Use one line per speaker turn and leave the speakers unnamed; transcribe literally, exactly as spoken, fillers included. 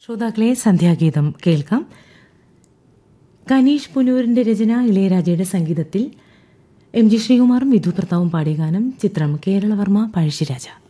ശ്രോതാക്കളെ സന്ധ്യാഗീതം കേൾക്കാം. കനീഷ് പുനൂരിന്റെ രചന, ഇളയരാജയുടെ സംഗീതത്തിൽ എം ജി ശ്രീകുമാറും വിധു പ്രതാവും പാടിയ ഗാനം. ചിത്രം കേരളവർമ്മ പഴശ്ശിരാജ.